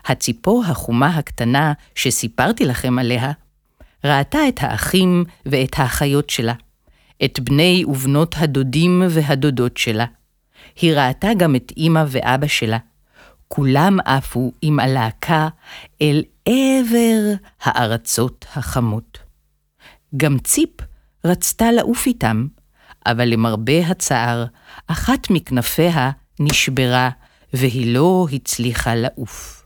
הציפור החומה הקטנה שסיפרתי לכם עליה, ראתה את האחים ואת האחיות שלה, את בני ובנות הדודים והדודות שלה. היא ראתה גם את אמא ואבא שלה. כולם עפו עם הלהקה אל עבר הארצות החמות. גם ציפ רצתה לעוף איתם, אבל למרבה הצער, אחת מכנפיה נשברה והיא לא הצליחה לעוף.